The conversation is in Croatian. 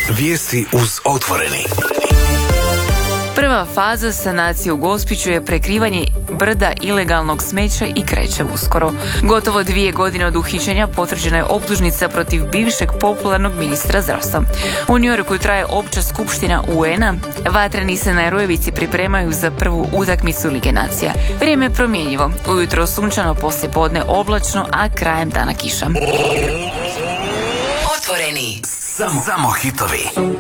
Vijesti uz Otvoreni. Prva faza sanacije u Gospiću je prekrivanje brda ilegalnog smeća i kreće uskoro. Gotovo 2 godine od uhićenja potvrđena je optužnica protiv bivšeg popularnog ministra zdravstva. U New Yorku traje opća skupština UN-a. Vatreni se na Erujevici pripremaju za prvu utakmicu Lige nacija. Vrijeme je promjenjivo. Ujutro sunčano, poslijepodne oblačno, a krajem dana kiša. Otvoreni. Samo hitovi.